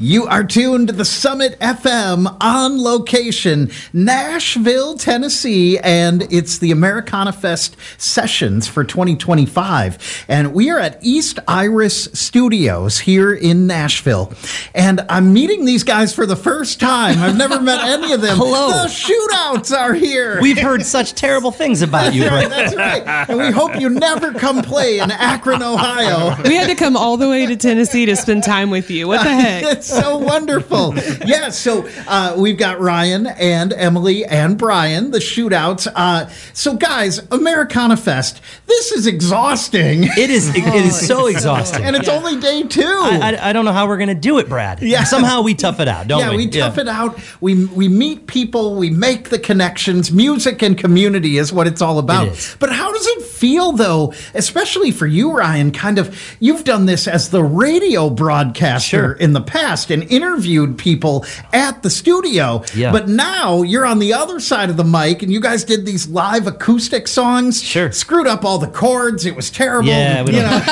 You are tuned to the Summit FM on location, Nashville, Tennessee, and it's the Americana Fest sessions for 2025. And we are at East Iris Studios here in Nashville. And I'm meeting these guys for the first time. I've never met any of them. Hello. The Shootouts are here. We've heard such terrible things about you. That's right. And we hope you never come play in Akron, Ohio. We had to come all the way to Tennessee to spend time with you. What the heck? It's so wonderful. Yeah, so we've got Ryan and Emily and Brian, the Shootouts. So guys, Americana Fest, this is exhausting. It is so exhausting. And it's only day 2. I don't know how we're going to do it, Brad. Yeah. Somehow we tough it out, don't we? We tough it out. We meet people. We make the connections. Music and community is what it's all about. It is. But how does it feel, though, especially for you, Ryan, you've done this as the radio broadcaster in the past and interviewed people at the studio. Yeah. But now you're on the other side of the mic and you guys did these live acoustic songs. Sure. Screwed up all the chords. It was terrible. Yeah,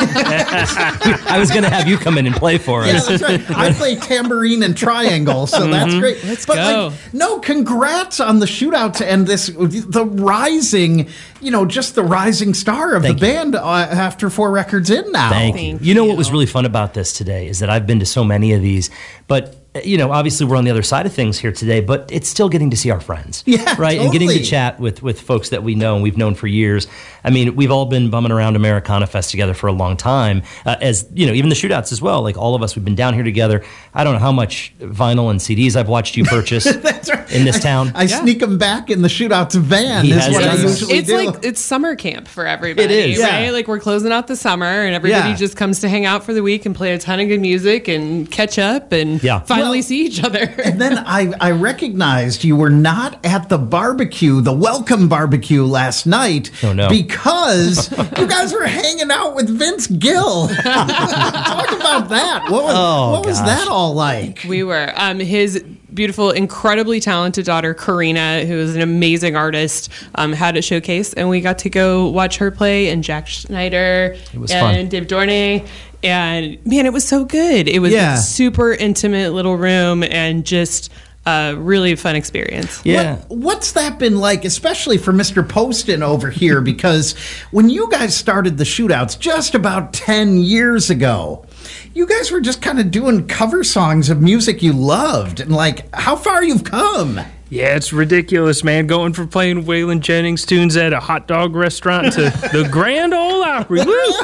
I was going to have you come in and play for us. Yeah, that's right. I play tambourine and triangle, so that's great. Let's go. Congrats on the Shootouts and the rising, just the rising star of the band after 4 records in now. Thank you. You know what was really fun about this today is that I've been to so many of these, but obviously we're on the other side of things here today, but it's still getting to see our friends. Yeah, right? Totally. And getting to chat with folks that we know and we've known for years. I mean, we've all been bumming around Americana Fest together for a long time, even the Shootouts as well. Like all of us, we've been down here together. I don't know how much vinyl and CDs I've watched you purchase That's right. in this town. I sneak them back in the Shootouts van. He Is has what I done that. usually It's do. like it's summer camp for everybody, It is. right? Yeah. Like we're closing out the summer and everybody just comes to hang out for the week and play a ton of good music and catch up and finally see each other. And then I recognized you were not at the barbecue, the welcome barbecue last night. Oh, no. Because you guys were hanging out with Vince Gill. Talk about that. What was that all like? We were. His beautiful, incredibly talented daughter, Karina, who is an amazing artist, had a showcase, and we got to go watch her play, and Jack Schneider was and fun. Dave Dornay. And man, it was so good. It was a super intimate little room and just a really fun experience. Yeah. What's that been like, especially for Mr. Poston over here? Because when you guys started the Shootouts just about 10 years ago, you guys were just kind of doing cover songs of music you loved. And how far you've come. Yeah, it's ridiculous, man. Going from playing Waylon Jennings tunes at a hot dog restaurant to the Grand Ole Opry. Woo!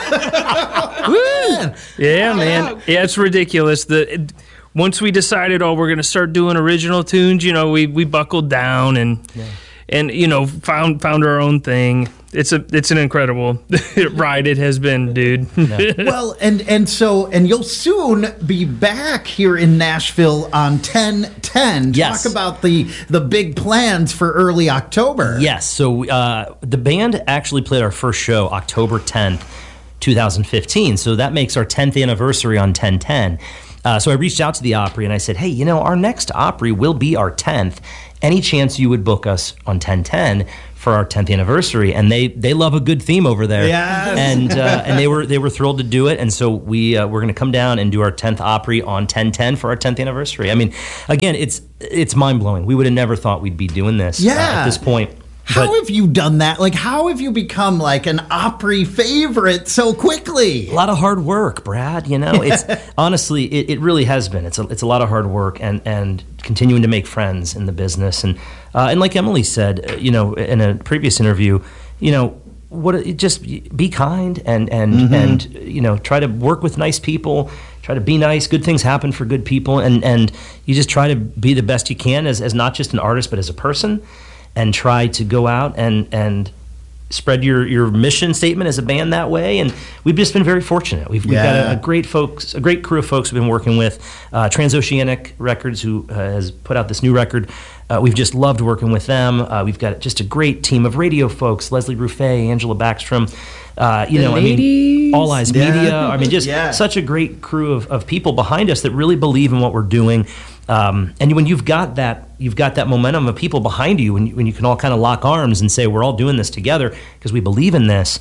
Woo! Yeah, man. Yeah, it's ridiculous. Once we decided, we're going to start doing original tunes, we buckled down and found our own thing. It's an incredible ride it has been, dude. Well, and you'll soon be back here in Nashville on 10/10. Yes. Talk about the big plans for early October. Yes. So the band actually played our first show October 10th, 2015. So that makes our 10th anniversary on 10/10. So I reached out to the Opry and I said, hey, our next Opry will be our 10th. Any chance you would book us on 10/10 for our 10th anniversary? And they love a good theme over there. Yes. And they were thrilled to do it. And so we're going to come down and do our 10th Opry on 10/10 for our 10th anniversary. I mean, again, it's mind blowing. We would have never thought we'd be doing this at this point. How have you done that? How have you become an Opry favorite so quickly? A lot of hard work, Brad. It's honestly, it really has been. It's a lot of hard work and continuing to make friends in the business. And like Emily said, in a previous interview, just be kind and try to work with nice people. Try to be nice. Good things happen for good people, and you just try to be the best you can as not just an artist but as a person. And try to go out and spread your mission statement as a band that way. And we've just been very fortunate. We've got a great crew of folks we've been working with. Transoceanic Records, who has put out this new record. We've just loved working with them. We've got just a great team of radio folks: Leslie Ruffet, Angela Backstrom. All Eyes Media. Such a great crew of people behind us that really believe in what we're doing. And when you've got that momentum of people behind you, when you can all kind of lock arms and say we're all doing this together because we believe in this,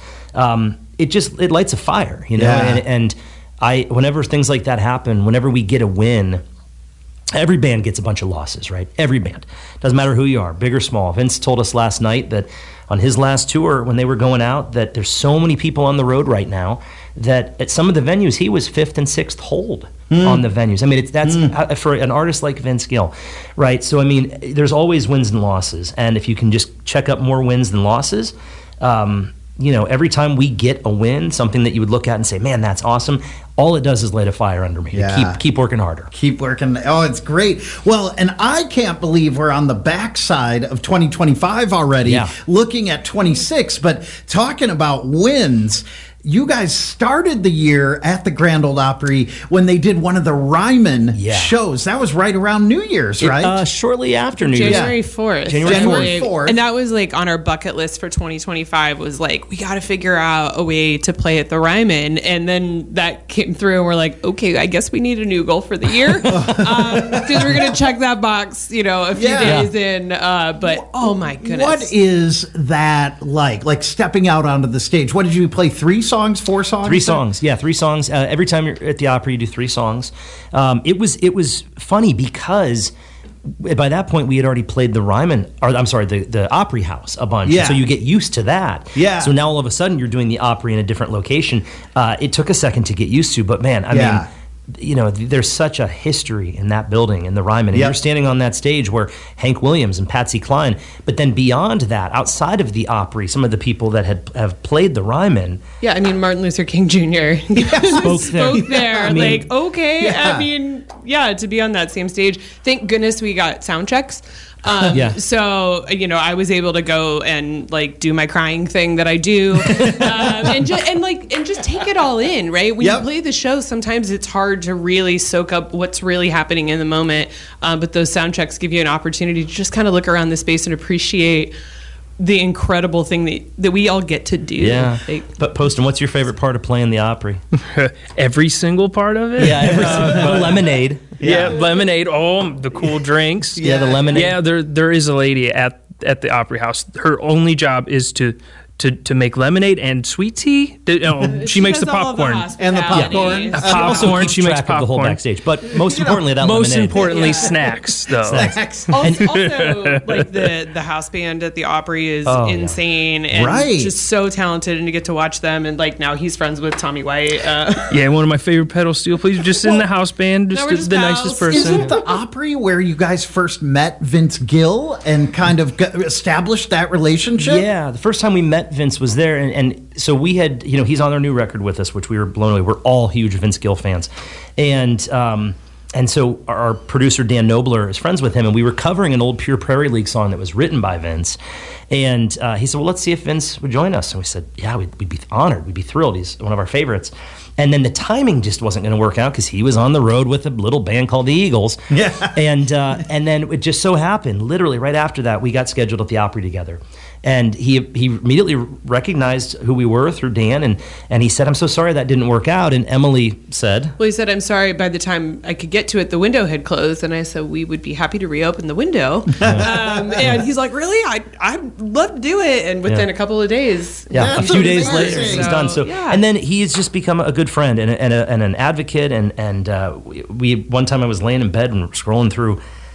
it lights a fire, And whenever things like that happen, whenever we get a win, every band gets a bunch of losses, right? Every band. Doesn't matter who you are, big or small. Vince told us last night that on his last tour, when they were going out, that there's so many people on the road right now that at some of the venues, he was 5th and 6th hold on the venues. I mean, that's for an artist like Vince Gill, right? So, I mean, there's always wins and losses. And if you can just check up more wins than losses, every time we get a win, something that you would look at and say, man, that's awesome, all it does is light a fire under me. Yeah. Keep working harder. Keep working. Oh, it's great. Well, and I can't believe we're on the backside of 2025 already, looking at 26, but talking about wins. You guys started the year at the Grand Ole Opry when they did one of the Ryman shows. That was right around New Year's, right? Shortly after New Year's. January 4th. January 4th. And that was like on our bucket list for 2025 was like, we got to figure out a way to play at the Ryman. And then that came through and we're like, okay, I guess we need a new goal for the year. Because we're going to check that box, a few days in. But oh my goodness. What is that like? Like stepping out onto the stage. What did you play? 3 songs? 4 songs? 3 songs. Yeah, 3 songs. Every time you're at the Opry, you do 3 songs. It was funny because by that point we had already played the Ryman, or I'm sorry, the Opry House a bunch. Yeah. So you get used to that. Yeah. So now all of a sudden you're doing the Opry in a different location. It took a second to get used to, but man, I mean, there's such a history in that building, in the Ryman. And you're standing on that stage where Hank Williams and Patsy Cline, but then beyond that, outside of the Opry, some of the people that have played the Ryman. Yeah, I mean, Martin Luther King Jr. spoke there. To be on that same stage. Thank goodness we got sound checks. So, I was able to go and do my crying thing that I do, and just take it all in, right? When you play the show, sometimes it's hard to really soak up what's really happening in the moment. But those sound checks give you an opportunity to just kind of look around the space and appreciate the incredible thing that we all get to do. Yeah. But Poston, what's your favorite part of playing the Opry? Every single part of it? Yeah, every single lemonade. Yeah, lemonade. Oh, the cool drinks. Yeah, the lemonade. Yeah, there is a lady at the Opry House. Her only job is to make lemonade and sweet tea. She makes the popcorn. And the popcorn. Popcorn. She makes popcorn. The whole backstage. But most importantly, that lemonade. Most importantly, snacks, though. Snacks. Also, the house band at the Opry is insane and just so talented, and to get to watch them. And now he's friends with Tommy White. Yeah, one of my favorite pedal steel players, just in the house band, just the nicest person. Isn't the Opry where you guys first met Vince Gill and kind of established that relationship? Yeah, the first time we met Vince was there, and so we had, he's on our new record with us, which we were blown away. We're all huge Vince Gill fans, and so our producer Dan Nobler is friends with him, and we were covering an old Pure Prairie League song that was written by Vince, and he said, well, let's see if Vince would join us, and we said, yeah, we'd be honored, we'd be thrilled, he's one of our favorites. And then the timing just wasn't going to work out because he was on the road with a little band called the Eagles. Yeah. And then it just so happened, literally right after that, we got scheduled at the Opry together. And he immediately recognized who we were through Dan, and he said, I'm so sorry that didn't work out. And Emily said... Well, he said, I'm sorry, by the time I could get to it, the window had closed. And I said, we would be happy to reopen the window. And he's like, really? I'd love to do it. And within a couple of days... Yeah, a few days later, amazing. he's done. So, and then he's just become a good friend and an advocate. And we one time I was laying in bed and scrolling through